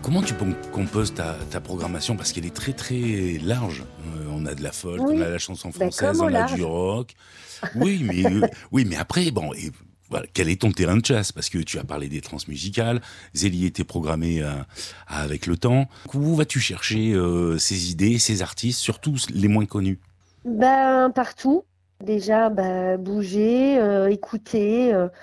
Comment tu composes ta programmation? Parce qu'elle est très, très large. On a de la folk, on a Oui, la chanson comme française, au on a du large. rock. Oui, mais après, bon, et voilà, quel est ton terrain de chasse? Parce que tu as parlé des transmusicales, Zélie était programmée avec le temps. Où vas-tu chercher ces idées, ces artistes, surtout les moins connus? Ben, partout. Déjà, ben, bouger, écouter.